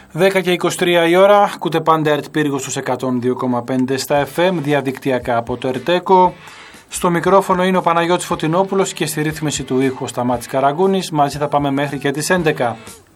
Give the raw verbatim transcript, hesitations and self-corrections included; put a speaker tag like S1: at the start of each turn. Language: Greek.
S1: δέκα και είκοσι τρία η ώρα, ακούτε πάντα ΕΡΤ Πύργος στους εκατόν δύο κόμμα πέντε στα εφ εμ, διαδικτυακά από το ΕΡΤΕΚΟ. Στο μικρόφωνο είναι ο Παναγιώτης Φωτεινόπουλος και στη ρύθμιση του ήχου ο Σταμάτης Καραγκούνης. Μαζί θα πάμε μέχρι και τις έντεκα.